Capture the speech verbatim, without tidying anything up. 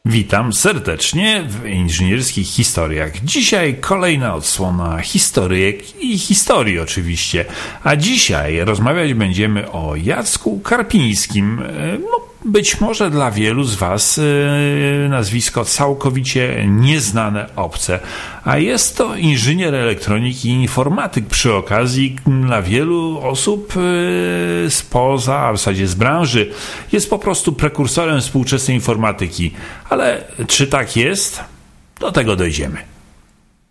Witam serdecznie w Inżynierskich Historiach. Dzisiaj kolejna odsłona historyjek i historii oczywiście. A dzisiaj rozmawiać będziemy o Jacku Karpińskim. No, być może dla wielu z Was nazwisko całkowicie nieznane, obce. A jest to inżynier elektroniki i informatyk przy okazji. Dla wielu osób spoza, a w zasadzie z branży, jest po prostu prekursorem współczesnej informatyki. Ale czy tak jest? Do tego dojdziemy.